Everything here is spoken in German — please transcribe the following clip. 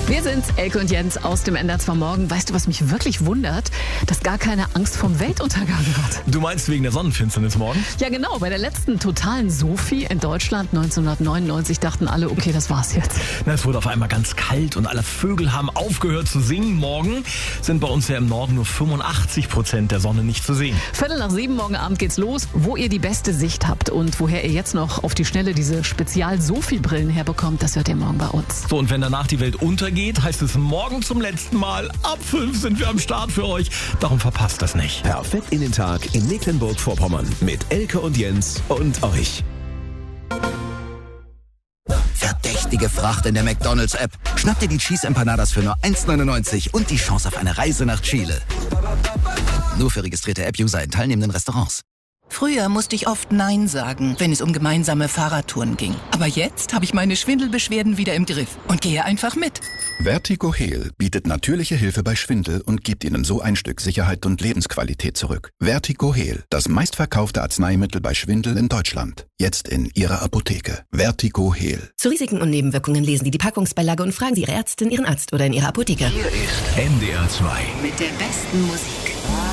Wir sind Elke und Jens aus dem NDR 2 Morgen. Weißt du, was mich wirklich wundert? Dass gar keine Angst vom Weltuntergang hat. Du meinst wegen der Sonnenfinsternis morgen? Ja genau, bei der letzten totalen Sophie in Deutschland 1999 dachten alle, okay, das war's jetzt. Na, es wurde auf einmal ganz kalt und alle Vögel haben aufgehört zu singen. Morgen sind bei uns ja im Norden nur 85% der Sonne nicht zu sehen. 6:45 morgen Abend geht's los. Wo ihr die beste Sicht habt und woher ihr jetzt noch auf die Schnelle diese Spezial-Sophie-Brillen herbekommt, das hört ihr morgen bei uns. So, und wenn danach die Welt untergeht, heißt es morgen zum letzten Mal. Ab 5 sind wir am Start für euch. Darum verpasst das nicht. Perfekt in den Tag in Mecklenburg-Vorpommern mit Elke und Jens und euch. Verdächtige Fracht in der McDonald's-App. Schnapp dir die Cheese Empanadas für nur 1,99 und die Chance auf eine Reise nach Chile. Nur für registrierte App-User in teilnehmenden Restaurants. Früher musste ich oft Nein sagen, wenn es um gemeinsame Fahrradtouren ging. Aber jetzt habe ich meine Schwindelbeschwerden wieder im Griff und gehe einfach mit. Vertigo Heal bietet natürliche Hilfe bei Schwindel und gibt Ihnen so ein Stück Sicherheit und Lebensqualität zurück. Vertigo Heal, das meistverkaufte Arzneimittel bei Schwindel in Deutschland. Jetzt in Ihrer Apotheke. Vertigo Heal. Zu Risiken und Nebenwirkungen lesen Sie die Packungsbeilage und fragen Sie Ihre Ärztin, Ihren Arzt oder in Ihrer Apotheke. Hier ist NDR 2. Mit der besten Musik.